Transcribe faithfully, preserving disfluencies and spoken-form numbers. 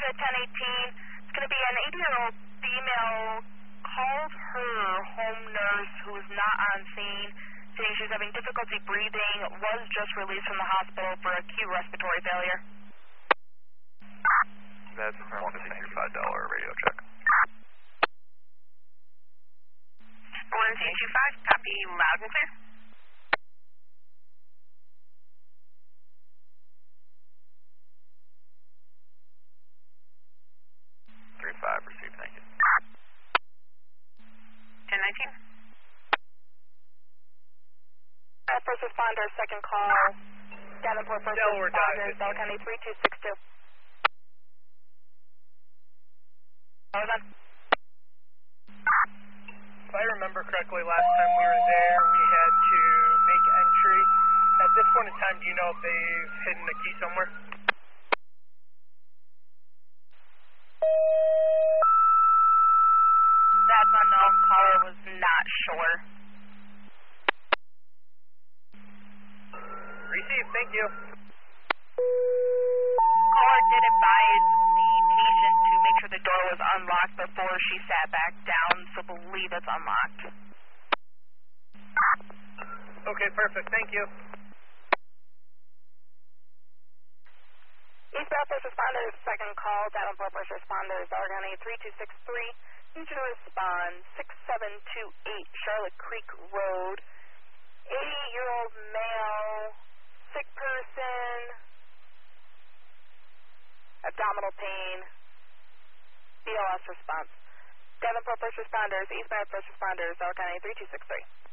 at ten eighteen. It's going to be an eighty-year-old female called her home nurse who is not on scene, saying she's having difficulty breathing, was just released from the hospital for acute respiratory failure. That's one sixty-five dollar radio check. one two two five, copy loud and clear. three five, received, thank you. ten nineteen. Uh, first responder, second call. Davenport, first Delaware responder, Bell County three two six two. Hold on. If I remember correctly, last time we were there, we had to make entry. At this point in time, do you know if they've hidden a key somewhere? That's unknown. Caller was not sure. Received, thank you. Caller did advise the patient to make sure the door was unlocked before she sat back down, so believe it's unlocked. Okay, perfect, thank you. Eastbound first responders, second call. Davenport first responders, Bell County three two six three. Need you to respond six seven two eight Charlotte Creek Road. eighty-year-old male, sick person, abdominal pain, B L S response. Davenport first responders, eastbound first responders, Bell County three two six three.